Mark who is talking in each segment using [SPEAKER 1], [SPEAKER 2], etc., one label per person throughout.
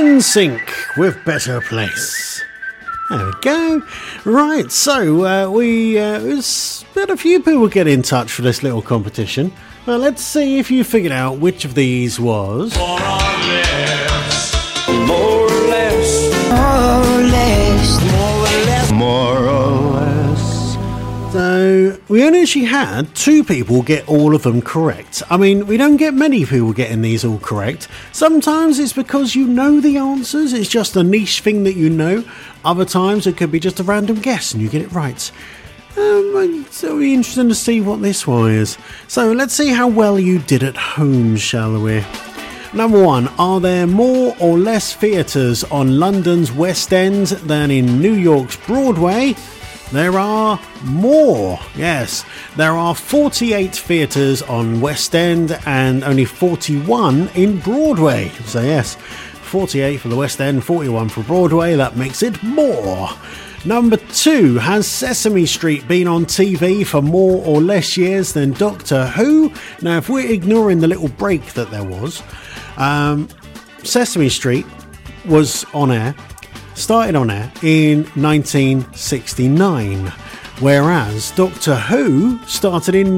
[SPEAKER 1] NSYNC with Better Place. There we go. Right, so we had a few people get in touch for this little competition. Well, let's see if you figured out which of these was.
[SPEAKER 2] More or less. More or less. More or less. More or less. More or less.
[SPEAKER 1] So, we only actually had 2 people get all of them correct. I mean, we don't get many people getting these all correct. Sometimes it's because you know the answers, it's just a niche thing that you know. Other times it could be just a random guess and you get it right. So it'll be interesting to see what this one is. So, let's see how well you did at home, shall we? Number 1, are there more or less theatres on London's West End than in New York's Broadway? There are more, yes. There are 48 theatres on West End and only 41 in Broadway. So yes, 48 for the West End, 41 for Broadway. That makes it more. Number 2, has Sesame Street been on TV for more or less years than Doctor Who? Now, if we're ignoring the little break that there was, Sesame Street was on air. Started on air in 1969, whereas Doctor Who started in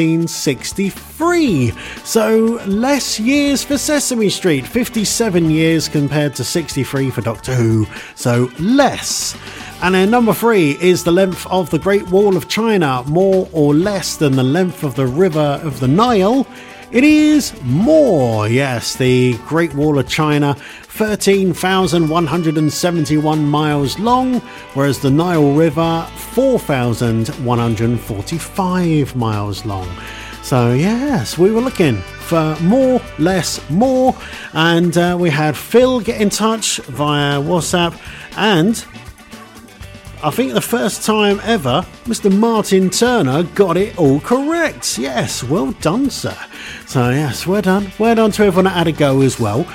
[SPEAKER 1] 1963. So less years for Sesame Street, 57 years compared to 63 for Doctor Who, so less. And then number 3, is the length of the Great Wall of China more or less than the length of the River of the Nile? It is more, yes. The Great Wall of China, 13,171 miles long, whereas the Nile River, 4,145 miles long. So yes, we were looking for more, less, more, and we had Phil get in touch via WhatsApp, and I think the first time ever, Mr. Martin Turner got it all correct. Yes, well done, sir. So yes, well done. Well done to everyone that had a go as well.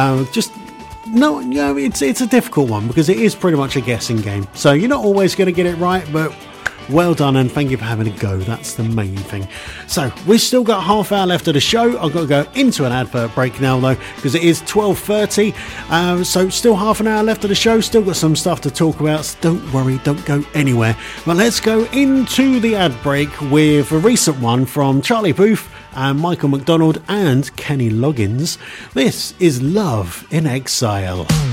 [SPEAKER 1] It's a difficult one because it is pretty much a guessing game. So you're not always going to get it right, but well done and thank you for having a go. That's the main thing. So we've still got half hour left of the show. I've got to go into an advert break now though, because it is 12:30. So still half an hour left of the show. Still got some stuff to talk about. So don't worry, don't go anywhere. But let's go into the ad break with a recent one from Charlie Puth and Michael McDonald and Kenny Loggins. This is Love in Exile.